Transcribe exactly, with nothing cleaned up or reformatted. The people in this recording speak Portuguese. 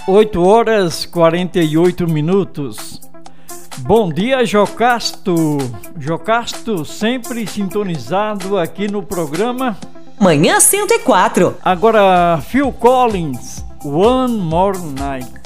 oito horas e quarenta e oito minutos. Bom dia, Jocasto. Jocasto sempre sintonizado aqui no programa Manhã cento e quatro. Agora, Phil Collins, One More Night.